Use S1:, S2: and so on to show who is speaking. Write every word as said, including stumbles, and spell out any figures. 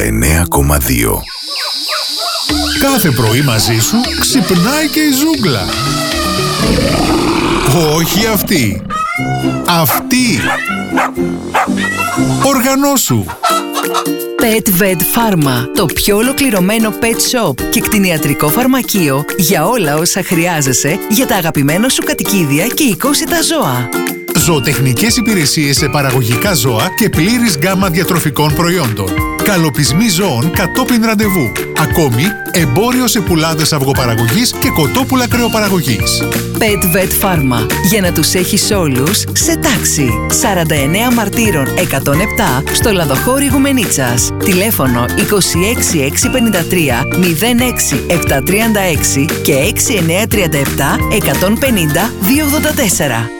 S1: εννέα κόμμα δύο.
S2: Κάθε πρωί μαζί σου ξυπνάει και η ζούγκλα. Όχι αυτή. Αυτή. Οργανώσου.
S3: Pet Vet Pharma, το πιο ολοκληρωμένο pet shop και κτηνιατρικό φαρμακείο για όλα όσα χρειάζεσαι για τα αγαπημένα σου κατοικίδια και οικόσιτα ζώα.
S2: Ζωοτεχνικές υπηρεσίες σε παραγωγικά ζώα και πλήρης γκάμα διατροφικών προϊόντων. Καλοπισμοί ζώων κατόπιν ραντεβού. Ακόμη, εμπόριο σε πουλάδες αυγοπαραγωγής και κοτόπουλα κρεοπαραγωγής.
S3: Pet Vet Pharma, για να τους έχεις όλους σε τάξη. σαράντα εννέα Μαρτύρων εκατόν επτά στο Λαδοχώρι Γουμενίτσας. Τηλέφωνο είκοσι έξι εξακόσια πενήντα τρία μηδέν έξι επτακόσια τριάντα έξι και έξι εννέα τρία επτά εκατόν πενήντα διακόσια ογδόντα τέσσερα.